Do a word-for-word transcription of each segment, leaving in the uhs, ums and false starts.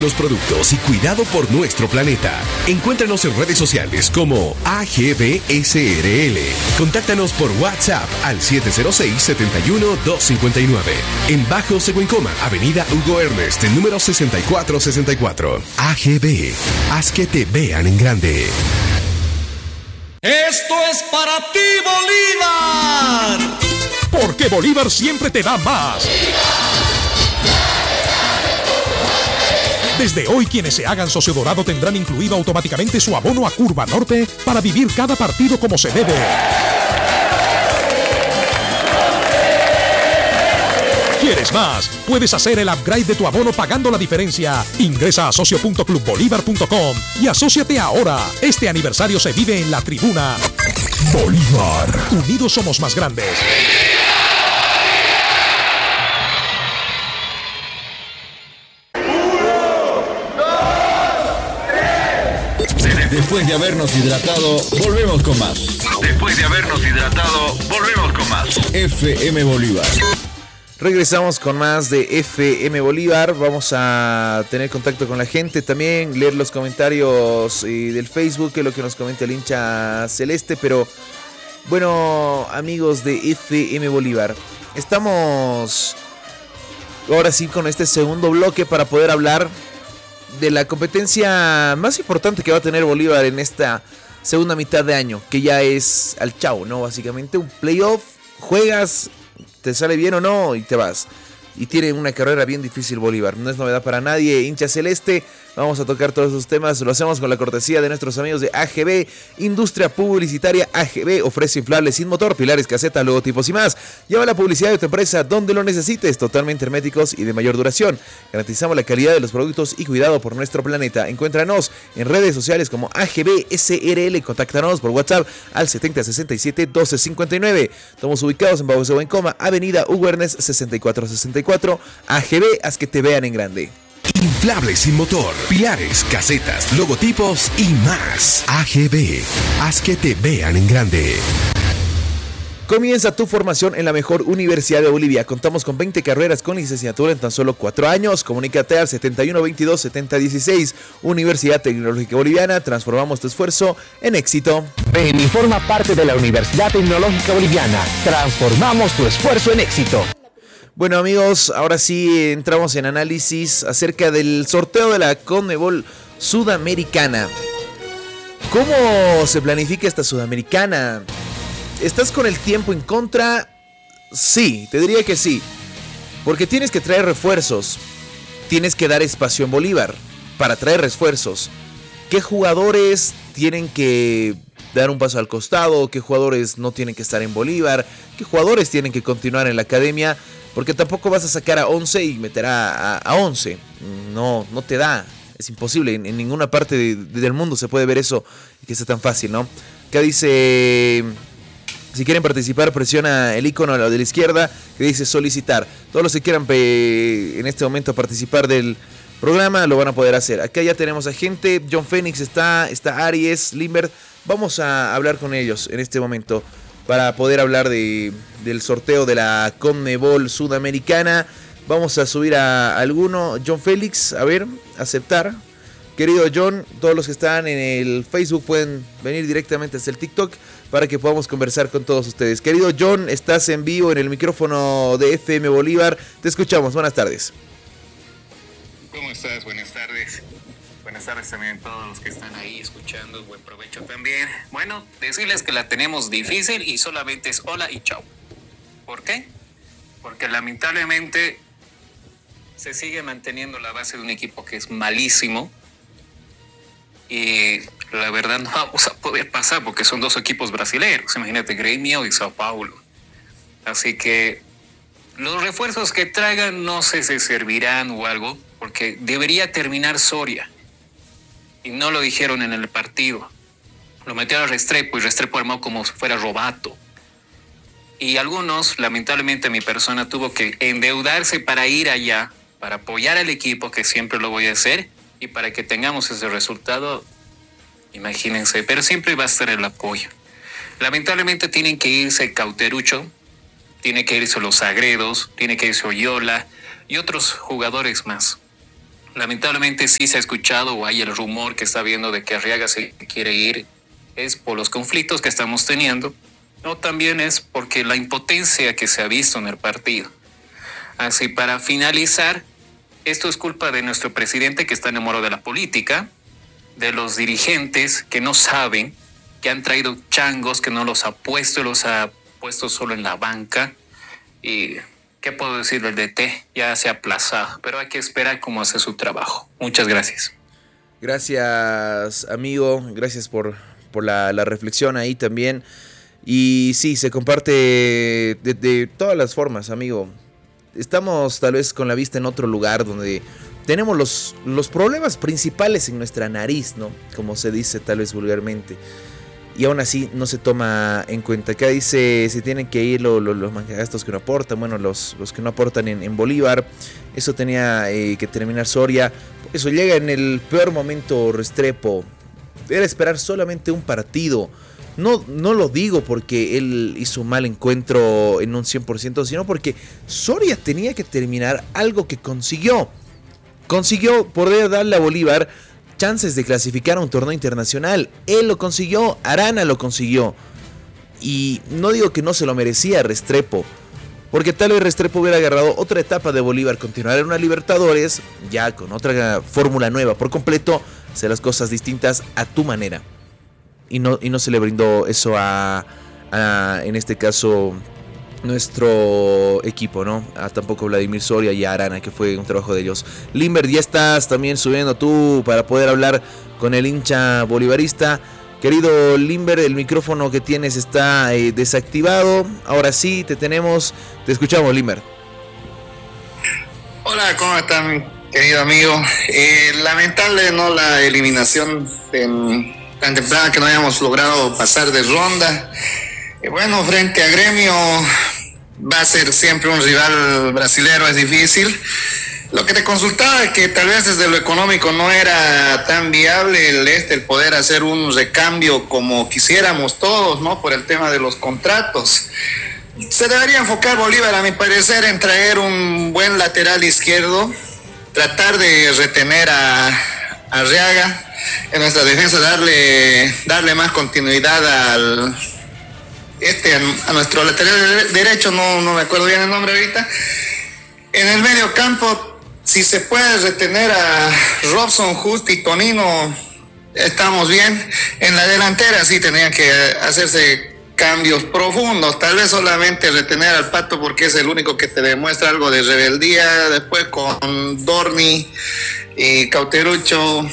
Los productos y cuidado por nuestro planeta. Encuéntranos en redes sociales como A G B S R L. Contáctanos por WhatsApp al siete cero seis, siete uno, dos cinco nueve. En Bajo Seguincoma, Avenida Hugo Ernest, número sesenta y cuatro sesenta y cuatro. A G B, haz que te vean en grande. Esto es para ti, Bolívar. Porque Bolívar siempre te da más. Desde hoy, quienes se hagan socio dorado tendrán incluido automáticamente su abono a Curva Norte para vivir cada partido como se debe. ¿Quieres más? Puedes hacer el upgrade de tu abono pagando la diferencia. Ingresa a socio punto club bolívar punto com y asóciate ahora. Este aniversario se vive en la tribuna. Bolívar. Unidos somos más grandes. Después de habernos hidratado, volvemos con más. Después de habernos hidratado, volvemos con más. F M Bolívar. Regresamos con más de F M Bolívar. Vamos a tener contacto con la gente también, leer los comentarios eh, del Facebook, que es lo que nos comenta el hincha celeste. Pero bueno, amigos de F M Bolívar, estamos ahora sí con este segundo bloque para poder hablar de la competencia más importante que va a tener Bolívar en esta segunda mitad de año, que ya es al chao, ¿no? Básicamente un playoff, juegas, te sale bien o no y te vas. Y tiene una carrera bien difícil Bolívar, no es novedad para nadie, hincha celeste. Vamos a tocar todos esos temas, lo hacemos con la cortesía de nuestros amigos de A G B, Industria Publicitaria. A G B ofrece inflables sin motor, pilares, casetas, logotipos y más. Lleva la publicidad de tu empresa donde lo necesites, totalmente herméticos y de mayor duración. Garantizamos la calidad de los productos y cuidado por nuestro planeta. Encuéntranos en redes sociales como A G B S R L, contáctanos por WhatsApp al setenta sesenta y siete doce cincuenta y nueve. Estamos ubicados en Bajo Seguincoma, Avenida Hugo Ernest sesenta y cuatro sesenta y cuatro. A G B, haz que te vean en grande. Inflables sin motor, pilares, casetas, logotipos y más. A G B, haz que te vean en grande. Comienza tu formación en la mejor universidad de Bolivia. Contamos con veinte carreras con licenciatura en tan solo cuatro años. Comunícate al setenta y uno veintidós setenta dieciséis. Universidad Tecnológica Boliviana. Transformamos tu esfuerzo en éxito. Ven y forma parte de la Universidad Tecnológica Boliviana. Transformamos tu esfuerzo en éxito. Bueno, amigos, ahora sí entramos en análisis acerca del sorteo de la CONMEBOL Sudamericana. ¿Cómo se planifica esta Sudamericana? ¿Estás con el tiempo en contra? Sí, te diría que sí. Porque tienes que traer refuerzos. Tienes que dar espacio en Bolívar para traer refuerzos. ¿Qué jugadores tienen que dar un paso al costado? ¿Qué jugadores no tienen que estar en Bolívar? ¿Qué jugadores tienen que continuar en la academia? Porque tampoco vas a sacar a once y meter a, a, a once. No, no te da. Es imposible. En, en ninguna parte de, de, del mundo se puede ver eso y que sea tan fácil, ¿no? Acá dice: si quieren participar, presiona el icono de la izquierda que dice solicitar. Todos los que quieran pe- en este momento participar del programa lo van a poder hacer. Acá ya tenemos a gente. John Fénix está, está Aries, Limbert. Vamos a hablar con ellos en este momento para poder hablar de, del sorteo de la CONMEBOL Sudamericana. Vamos a subir a alguno. John Félix, a ver, aceptar. Querido John, todos los que están en el Facebook pueden venir directamente hasta el TikTok para que podamos conversar con todos ustedes. Querido John, estás en vivo en el micrófono de F M Bolívar. Te escuchamos, buenas tardes. ¿Cómo estás? Buenas tardes. Buenas tardes también a todos los que están ahí escuchando. Buen provecho también. Bueno, decirles que la tenemos difícil y solamente es hola y chao. ¿Por qué? Porque lamentablemente se sigue manteniendo la base de un equipo que es malísimo. Y la verdad no vamos a poder pasar porque son dos equipos brasileños. Imagínate, Grêmio y Sao Paulo. Así que los refuerzos que traigan no sé si servirán o algo, porque debería terminar Soria. Y no lo dijeron en el partido. Lo metieron a Restrepo y Restrepo armó como si fuera Robato. Y algunos, lamentablemente mi persona tuvo que endeudarse para ir allá, para apoyar al equipo, que siempre lo voy a hacer, y para que tengamos ese resultado, imagínense, pero siempre va a estar el apoyo. Lamentablemente tienen que irse Cauterucho, tiene que irse los Sagredos, tiene que irse Oyola y otros jugadores más. lamentablemente sí se ha escuchado o hay el rumor que está habiendo de que Arriaga se quiere ir, es por los conflictos que estamos teniendo, o también es porque la impotencia que se ha visto en el partido. Así, para finalizar, esto es culpa de nuestro presidente que está enamorado de la política, de los dirigentes que no saben, que han traído changos, que no los ha puesto, los ha puesto solo en la banca. Y ¿qué puedo decir del D T? Ya se ha aplazado, pero hay que esperar cómo hace su trabajo. Muchas gracias. Gracias, amigo. Gracias por, por la, la reflexión ahí también. Y sí, se comparte de, de todas las formas, amigo. Estamos tal vez con la vista en otro lugar donde tenemos los, los problemas principales en nuestra nariz, ¿no? Como se dice tal vez vulgarmente. Y aún así no se toma en cuenta. Acá dice, se tienen que ir lo, lo, los gastos que no aportan. Bueno, los, los que no aportan en, en Bolívar. Eso tenía eh, que terminar Soria. Eso llega en el peor momento Restrepo. Era esperar solamente un partido. No, no lo digo porque él hizo un mal encuentro en un cien por ciento, sino porque Soria tenía que terminar algo que consiguió. Consiguió poder darle a Bolívar chances de clasificar a un torneo internacional. Él lo consiguió, Arana lo consiguió. Y no digo que no se lo merecía Restrepo, porque tal vez Restrepo hubiera agarrado otra etapa de Bolívar, continuar en una Libertadores, ya con otra fórmula nueva por completo, hacer las cosas distintas a tu manera. Y no, y no se le brindó eso a, a, en este caso, nuestro equipo, ¿no? A tampoco Vladimir Soria y a Arana, que fue un trabajo de ellos. Limber, ya estás también subiendo tú para poder hablar con el hincha bolivarista. Querido Limber, el micrófono que tienes está eh, desactivado. Ahora sí, te tenemos. Te escuchamos, Limber. Hola, ¿cómo están, querido amigo? Eh, lamentable, ¿no? La eliminación en... tan temprana, que no hayamos logrado pasar de ronda. Eh, bueno, frente a Gremio va a ser siempre un rival brasilero, es difícil. Lo que te consultaba es que tal vez desde lo económico no era tan viable el este, el poder hacer un recambio como quisiéramos todos, ¿no? Por el tema de los contratos. Se debería enfocar Bolívar, a mi parecer, en traer un buen lateral izquierdo, tratar de retener a, a Arriaga en nuestra defensa, darle darle más continuidad al este a nuestro lateral derecho, no, no me acuerdo bien el nombre ahorita. En el medio campo, si se puede retener a Robson, Justi y Tonino, estamos bien. En la delantera sí tenían que hacerse cambios profundos, tal vez solamente retener al Pato porque es el único que te demuestra algo de rebeldía. Después con Dorni y Cauterucho,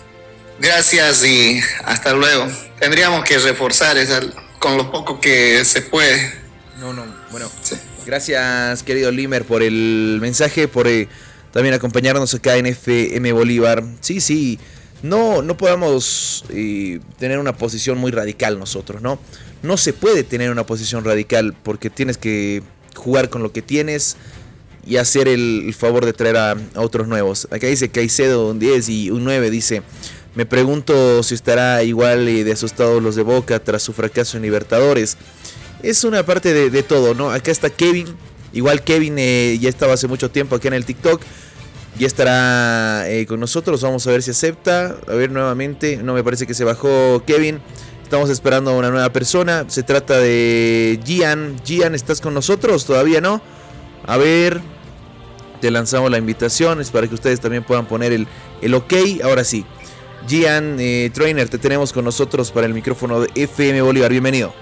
gracias y hasta luego. Tendríamos que reforzar esa, con lo poco que se puede. No, no, bueno, sí. Gracias, querido Limer, por el mensaje, por eh, también acompañarnos acá en F M Bolívar. Sí, sí, no, no podamos eh, tener una posición muy radical nosotros, ¿no? No se puede tener una posición radical porque tienes que jugar con lo que tienes y hacer el, el favor de traer a, a otros nuevos. Acá dice Caicedo un diez y un nueve, dice... Me pregunto si estará igual de asustados los de Boca tras su fracaso en Libertadores. Es una parte de, de todo, ¿no? Acá está Kevin. Igual Kevin eh, ya estaba hace mucho tiempo aquí en el TikTok. Ya estará eh, con nosotros. Vamos a ver si acepta. A ver nuevamente. No, me parece que se bajó Kevin. Estamos esperando a una nueva persona. Se trata de Gian. Gian, ¿estás con nosotros? Todavía no. A ver. Te lanzamos la invitación. Es para que ustedes también puedan poner el, el ok. Ahora sí. Gian eh, Trainer, te tenemos con nosotros para el micrófono de F M Bolívar. Bienvenido.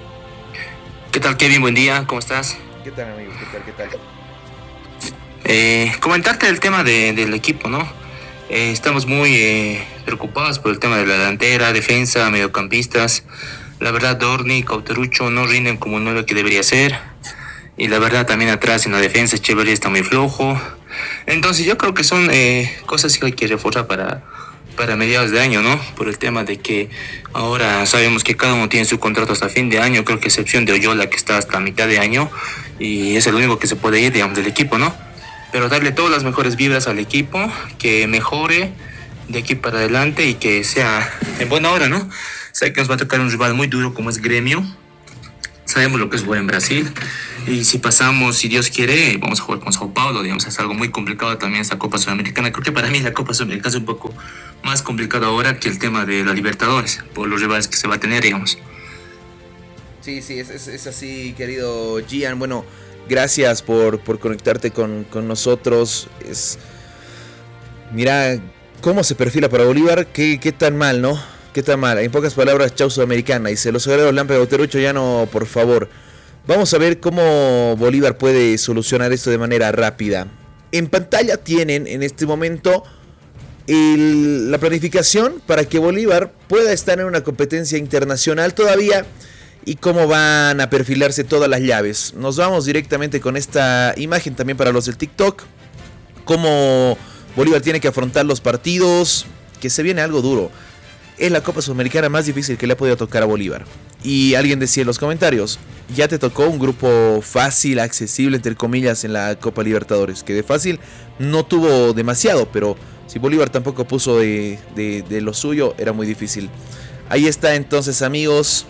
¿Qué tal, Kevin? Buen día, ¿cómo estás? ¿Qué tal, amigo? ¿Qué tal? ¿Qué tal? Eh, comentarte el tema de, del equipo, ¿no? Eh, estamos muy eh, preocupados por el tema de la delantera, defensa, mediocampistas. La verdad, Dorni, Cauterucho no rinden como el nueve que debería ser. Y la verdad, también atrás en la defensa, Echeverría está muy flojo. Entonces, yo creo que son eh, cosas que hay que reforzar para... para mediados de año, ¿no? Por el tema de que ahora sabemos que cada uno tiene su contrato hasta fin de año, creo que excepción de Oyola que está hasta mitad de año y es el único que se puede ir, digamos, del equipo, ¿no? Pero darle todas las mejores vibras al equipo, que mejore de aquí para adelante y que sea en buena hora, ¿no? Sé que nos va a tocar un rival muy duro como es Gremio. sabemos lo que es jugar en Brasil. Y si pasamos, si Dios quiere, vamos a jugar con Sao Paulo, digamos, es algo muy complicado también esta Copa Sudamericana. Creo que para mí la Copa Sudamericana es un poco más complicado ahora que el tema de la Libertadores, por los rivales que se va a tener, digamos. Sí, sí, es, es, es así, querido Gian. Bueno, gracias por, por conectarte con, con nosotros. Es, mira cómo se perfila para Bolívar, qué, qué tan mal, ¿no? Qué tan mal. En pocas palabras, chau Sudamericana. Dice, los sagrados Lampa de Bauterucho, ya no, por favor. Vamos a ver cómo Bolívar puede solucionar esto de manera rápida. En pantalla tienen en este momento el, la planificación para que Bolívar pueda estar en una competencia internacional todavía y cómo van a perfilarse todas las llaves. Nos vamos directamente con esta imagen también para los del TikTok. Cómo Bolívar tiene que afrontar los partidos, que se viene algo duro. Es la Copa Sudamericana más difícil que le ha podido tocar a Bolívar. Y alguien decía en los comentarios, ya te tocó un grupo fácil, accesible, entre comillas, en la Copa Libertadores. Que de fácil no tuvo demasiado, pero si Bolívar tampoco puso de, de, de lo suyo, era muy difícil. Ahí está entonces, amigos.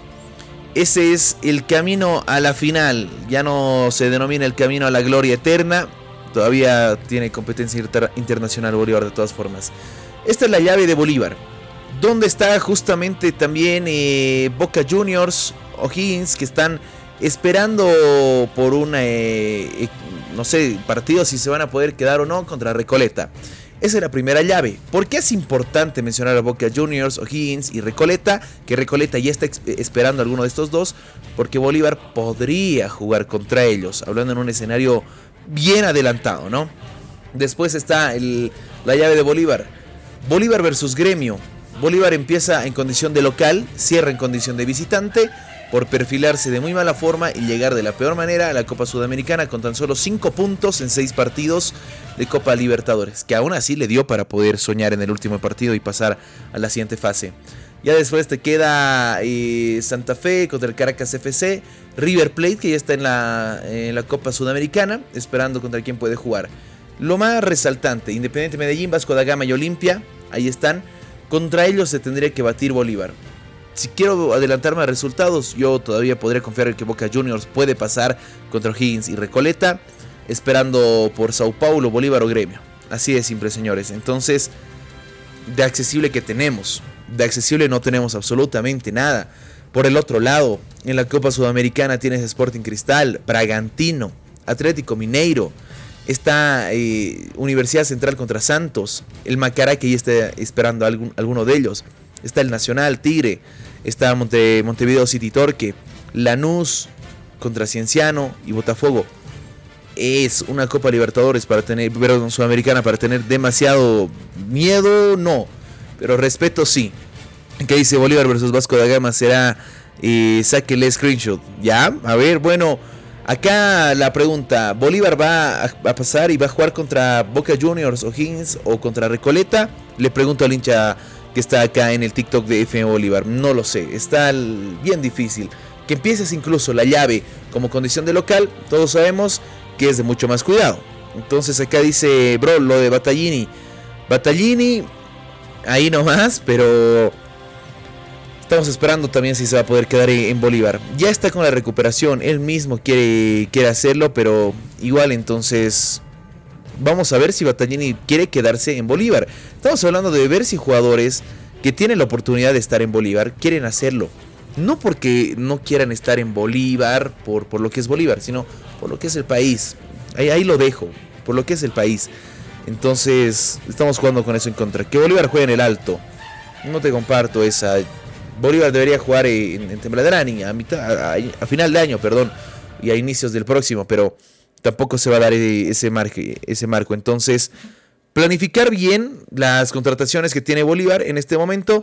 Ese es el camino a la final. Ya no se denomina el camino a la gloria eterna. Todavía tiene competencia inter- internacional Bolívar de todas formas. Esta es la llave de Bolívar, donde está justamente también eh, Boca Juniors, O'Higgins, que están esperando por un, eh, eh, no sé, partido si se van a poder quedar o no contra Recoleta. Esa es la primera llave. ¿Por qué es importante mencionar a Boca Juniors, O'Higgins y Recoleta? Que Recoleta ya está ex- esperando a alguno de estos dos, porque Bolívar podría jugar contra ellos, hablando en un escenario bien adelantado, ¿no? Después está el, la llave de Bolívar. Bolívar versus Gremio. Bolívar empieza en condición de local, cierra en condición de visitante, por perfilarse de muy mala forma y llegar de la peor manera a la Copa Sudamericana con tan solo cinco puntos en seis partidos de Copa Libertadores, que aún así le dio para poder soñar en el último partido y pasar a la siguiente fase. Ya después te queda eh, Santa Fe contra el Caracas F C, River Plate, que ya está en la, en la Copa Sudamericana, esperando contra quién puede jugar. Lo más resaltante, Independiente Medellín, Vasco da Gama y Olimpia, ahí están. Contra ellos se tendría que batir Bolívar. Si quiero adelantarme a resultados, yo todavía podría confiar en que Boca Juniors puede pasar contra O'Higgins y Recoleta, esperando por Sao Paulo, Bolívar o Gremio. Así de simple, señores. Entonces, de accesible que tenemos, de accesible no tenemos absolutamente nada. Por el otro lado, en la Copa Sudamericana tienes Sporting Cristal, Bragantino, Atlético Mineiro. Está eh, Universidad Central contra Santos, el Macará, que ya está esperando a algún, alguno de ellos. Está el Nacional, Tigre, está Monte, Montevideo City Torque, Lanús contra Cienciano y Botafogo. Es una Copa Libertadores para tener, perdón, Sudamericana para tener demasiado miedo, no, pero respeto sí. ¿Qué dice Bolívar versus Vasco da Gama? Será, eh, sáquele screenshot. Ya, a ver, bueno, acá la pregunta, ¿Bolívar va a, a pasar y va a jugar contra Boca Juniors, O'Higgins o contra Recoleta? Le pregunto al hincha que está acá en el TikTok de F M Bolívar. No lo sé, está bien difícil. Que empieces incluso la llave como condición de local, todos sabemos que es de mucho más cuidado. Entonces acá dice, bro, lo de Battaglini. Battaglini, ahí nomás, pero estamos esperando también si se va a poder quedar en Bolívar. Ya está con la recuperación, él mismo quiere, quiere hacerlo, pero igual entonces vamos a ver si Battaglini quiere quedarse en Bolívar. Estamos hablando de ver si jugadores que tienen la oportunidad de estar en Bolívar quieren hacerlo. No porque no quieran estar en Bolívar por, por lo que es Bolívar, sino por lo que es el país. Ahí, ahí lo dejo, por lo que es el país. Entonces estamos jugando con eso en contra. Que Bolívar juegue en el alto, no te comparto esa. Bolívar debería jugar en, en Tembladerani a, mitad, a, a final de año, perdón, y a inicios del próximo, pero tampoco se va a dar ese, marge, ese marco. Entonces, planificar bien las contrataciones que tiene Bolívar en este momento.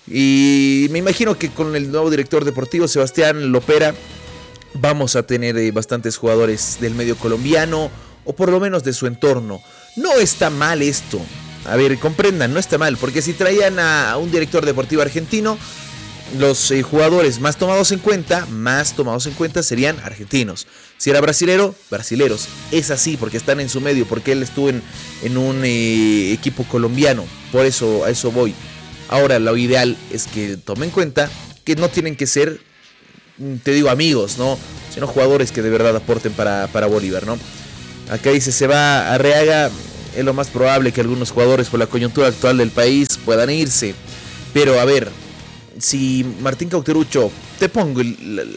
Y me imagino que con el nuevo director deportivo, Sebastián Lopera, vamos a tener eh, bastantes jugadores del medio colombiano, o por lo menos de su entorno. No está mal esto. A ver, comprendan, no está mal, porque si traían a, a un director deportivo argentino, los eh, jugadores más tomados en cuenta, más tomados en cuenta serían argentinos. Si era brasilero, brasileros. Es así, porque están en su medio, porque él estuvo en, en un eh, equipo colombiano. Por eso, a eso voy. Ahora, lo ideal es que tomen en cuenta que no tienen que ser te digo amigos, ¿no? Sino jugadores que de verdad aporten para, para Bolívar, ¿no? Acá dice, se va Arriaga, es lo más probable que algunos jugadores por la coyuntura actual del país puedan irse. Pero a ver, si Martín Cauterucho, te pongo el,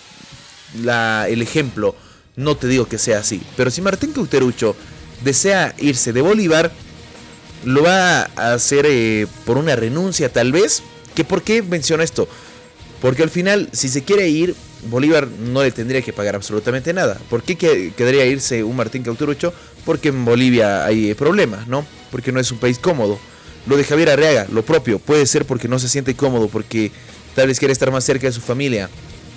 la, el ejemplo, no te digo que sea así, pero si Martín Cauterucho desea irse de Bolívar, lo va a hacer eh, por una renuncia tal vez. ¿Que ¿Por qué menciono esto? Porque al final, si se quiere ir, Bolívar no le tendría que pagar absolutamente nada. ¿Por qué quedaría irse un Martín Cauterucho? Porque en Bolivia hay problemas, ¿no? Porque no es un país cómodo. Lo de Javier Arriaga, lo propio, puede ser porque no se siente cómodo, porque tal vez quiere estar más cerca de su familia.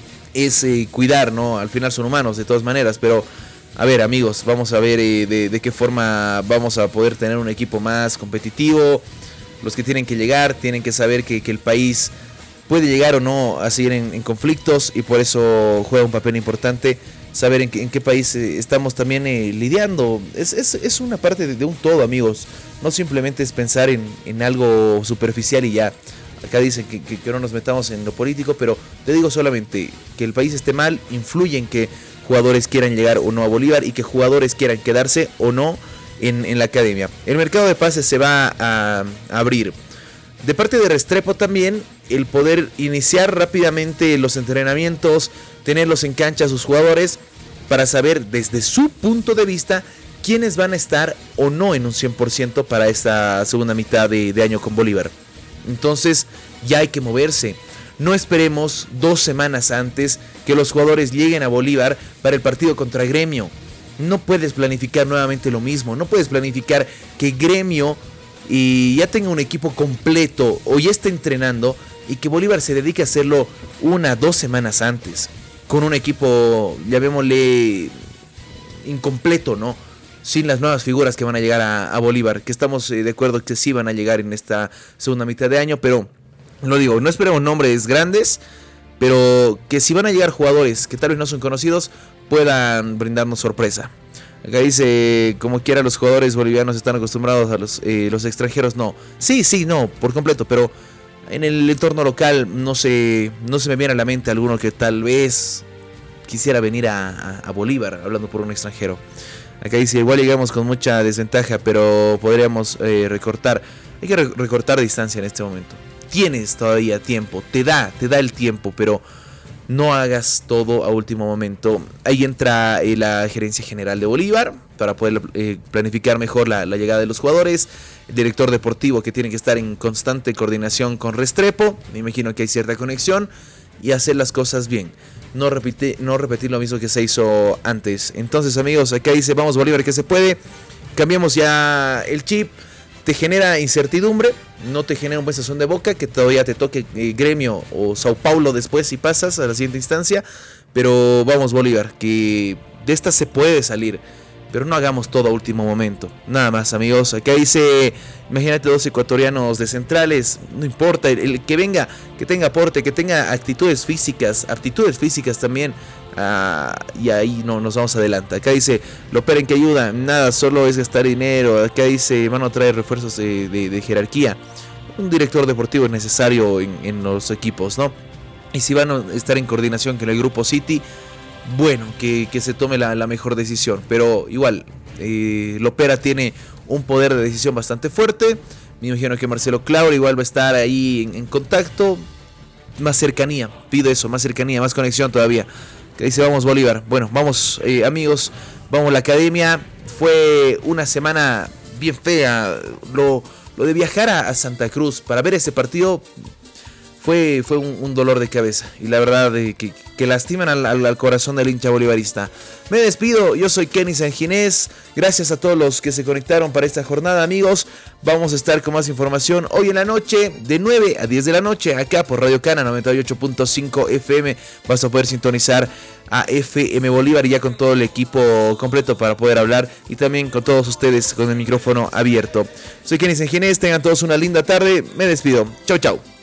Es eh, cuidar, ¿no? Al final son humanos de todas maneras, pero a ver amigos, vamos a ver eh, de, de qué forma vamos a poder tener un equipo más competitivo. Los que tienen que llegar tienen que saber que, que el país puede llegar o no a seguir en, en conflictos, y por eso juega un papel importante saber en qué, en qué país eh, estamos también eh, lidiando. Es, es, es una parte de, de un todo, amigos. No simplemente es pensar en, en algo superficial y ya. Acá dicen que, que, que no nos metamos en lo político, pero te digo solamente que el país esté mal influye en que jugadores quieran llegar o no a Bolívar, y que jugadores quieran quedarse o no en, en la academia. El mercado de pases se va a, a abrir. De parte de Restrepo también, el poder iniciar rápidamente los entrenamientos, tenerlos en cancha a sus jugadores, para saber desde su punto de vista quiénes van a estar o no en un cien por ciento para esta segunda mitad de, de año con Bolívar. Entonces ya hay que moverse. No esperemos dos semanas antes que los jugadores lleguen a Bolívar para el partido contra Gremio. No puedes planificar nuevamente lo mismo. No puedes planificar que Gremio y ya tenga un equipo completo o ya esté entrenando, y que Bolívar se dedique a hacerlo una, dos semanas antes, con un equipo, llamémosle, incompleto, ¿no? Sin las nuevas figuras que van a llegar a, a Bolívar, que estamos eh, de acuerdo que sí van a llegar en esta segunda mitad de año, pero lo digo, no esperemos nombres grandes, pero que si van a llegar jugadores que tal vez no son conocidos, puedan brindarnos sorpresa. Acá dice, como quiera los jugadores bolivianos están acostumbrados a los, eh, los extranjeros, no. Sí, sí, no, por completo, pero en el entorno local no se, no se me viene a la mente alguno que tal vez quisiera venir a, a, a Bolívar, hablando por un extranjero. Acá dice, igual llegamos con mucha desventaja, pero podríamos eh, recortar. Hay que re- recortar distancia en este momento. Tienes todavía tiempo, te da, te da el tiempo, pero no hagas todo a último momento. Ahí entra eh, la gerencia general de Bolívar para poder eh, planificar mejor la, la llegada de los jugadores. El director deportivo, que tiene que estar en constante coordinación con Restrepo. Me imagino que hay cierta conexión, y hacer las cosas bien. No, repite, no repetir lo mismo que se hizo antes. Entonces amigos, acá dice, vamos Bolívar que se puede. Cambiamos ya el chip. Te genera incertidumbre, no te genera un buen sazón de boca, que todavía te toque eh, Gremio o Sao Paulo después si pasas a la siguiente instancia. Pero vamos Bolívar, que de esta se puede salir, pero no hagamos todo a último momento. Nada más amigos, acá dice, imagínate dos ecuatorianos de centrales, no importa, el, el que venga, que tenga aporte, que tenga actitudes físicas, aptitudes físicas también. Ah, y ahí no nos vamos adelante. Acá dice, lo peren que ayuda, nada, solo es gastar dinero. Acá dice, van a traer refuerzos de, de, de jerarquía. Un director deportivo es necesario en, en los equipos, ¿no? Y si van a estar en coordinación con el grupo City, bueno, que, que se tome la, la mejor decisión. Pero igual, eh, Lopera tiene un poder de decisión bastante fuerte. Me imagino que Marcelo Claure igual va a estar ahí en, en contacto. Más cercanía, pido eso, más cercanía, más conexión todavía. Que dice, vamos Bolívar. Bueno, vamos eh, amigos, vamos a la academia. Fue una semana bien fea. Lo, lo de viajar a, a Santa Cruz para ver ese partido fue, fue un, un dolor de cabeza. Y la verdad eh, que, que lastiman al, al, al corazón del hincha bolivarista. Me despido, yo soy Kenny Sanginés. Gracias a todos los que se conectaron para esta jornada, amigos. Vamos a estar con más información hoy en la noche, de nueve a diez de la noche, acá por Radio Cana noventa y ocho punto cinco F M. Vas a poder sintonizar a F M Bolívar, ya con todo el equipo completo para poder hablar, y también con todos ustedes con el micrófono abierto. Soy Kenny Sanginés, tengan todos una linda tarde. Me despido, chau chau.